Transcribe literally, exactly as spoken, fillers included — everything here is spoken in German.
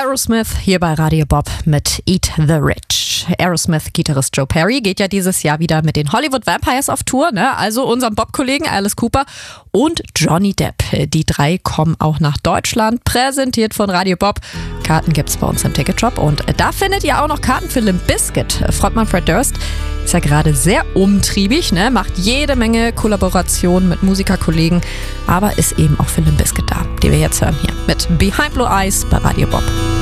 Aerosmith hier bei Radio Bob mit Eat the Rich. Aerosmith-Gitarrist Joe Perry geht ja dieses Jahr wieder mit den Hollywood Vampires auf Tour, ne? Also unserem Bob-Kollegen Alice Cooper und Johnny Depp. Die drei kommen auch nach Deutschland, präsentiert von Radio Bob. Karten gibt's bei uns im Ticketshop und da findet ihr auch noch Karten für Limp Bizkit. Frontmann Fred Durst ist ja gerade sehr umtriebig, ne? Macht jede Menge Kollaborationen mit Musikerkollegen, aber ist eben auch für Limp Bizkit da, die wir jetzt hören hier mit Behind Blue Eyes bei Radio Bob.